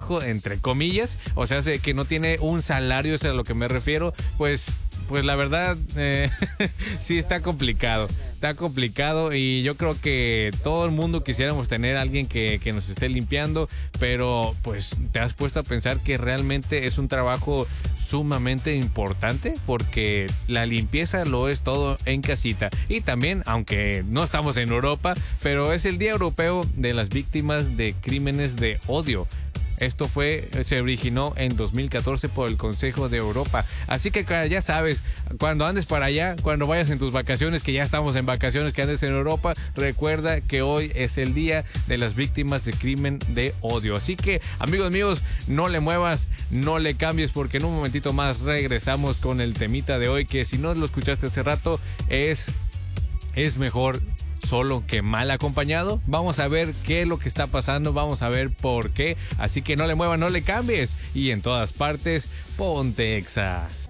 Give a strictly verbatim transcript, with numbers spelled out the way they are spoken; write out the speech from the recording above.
trabajo, entre comillas, o sea, sé que no tiene un salario, es a lo que me refiero, pues... Pues la verdad, eh, sí está complicado, está complicado y yo creo que todo el mundo quisiéramos tener a alguien que, que nos esté limpiando, pero pues te has puesto a pensar que realmente es un trabajo sumamente importante porque la limpieza lo es todo en casita. Y también, aunque no estamos en Europa, pero es el Día Europeo de las Víctimas de Crímenes de Odio. Esto fue, se originó en dos mil catorce por el Consejo de Europa. Así que ya sabes, cuando andes para allá, cuando vayas en tus vacaciones, que ya estamos en vacaciones, que andes en Europa, recuerda que hoy es el Día de las Víctimas de Crimen de Odio. Así que, amigos míos, no le muevas, no le cambies, porque en un momentito más regresamos con el temita de hoy, que si no lo escuchaste hace rato, es, es mejor solo que mal acompañado. Vamos a ver qué es lo que está pasando, vamos a ver por qué. Así que no le muevas, no le cambies. Y en todas partes, ponte Exa.